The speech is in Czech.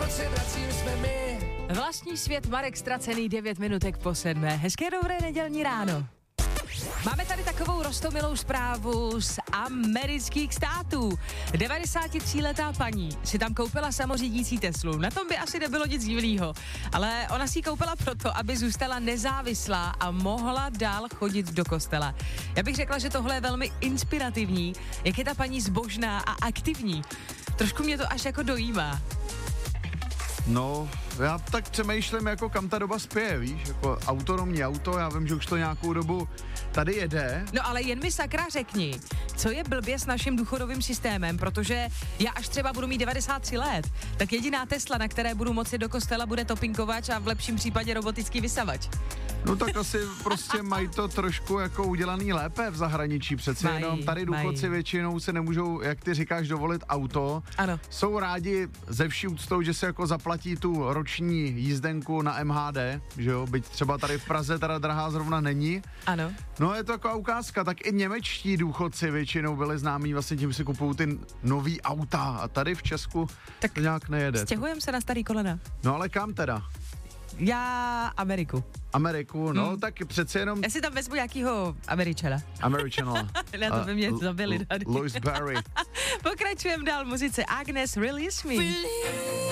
se vracím, jsme my. Vlastní svět, Marek Ztracený, 9 minutek po 7. Hezké dobré nedělní ráno. Máme tady takovou roztomilou zprávu z amerických států. 93letá paní si tam koupila samořídící Teslu. Na tom by asi nebylo nic divného, ale ona si ji koupila proto, aby zůstala nezávislá a mohla dál chodit do kostela. Já bych řekla, že tohle je velmi inspirativní, jak je ta paní zbožná a aktivní. Trošku mě to až jako dojímá. No, já tak přemýšlím, jako kam ta doba spěje, víš, jako autonomní auto, já vím, že už to nějakou dobu tady jede. No ale jen mi sakra řekni, co je blbě s naším důchodovým systémem, protože já až třeba budu mít 93 let, tak jediná Tesla, na které budu moci do kostela, bude topinkovač a v lepším případě robotický vysavač. No tak asi prostě mají to trošku jako udělaný lépe v zahraničí, přece jenom tady důchodci většinou si nemůžou, jak ty říkáš, dovolit auto. Ano. Jsou rádi ze vší úctou, že se jako zaplatí tu roční jízdenku na MHD, že jo, byť třeba tady v Praze teda drahá zrovna není. Ano. No je to taková ukázka, tak i němečtí důchodci většinou byli známí vlastně tím, si kupují ty nový auta a tady v Česku tak to nějak nejede. Stěhujeme se na starý kolena. No ale kam teda? Já Ameriku, no tak přece jenom... Já si tam vezmu nějakýho Američana. Na to by mě zabili. Louis Barry. Pokračujeme dál v muzice Agnes, Release Me.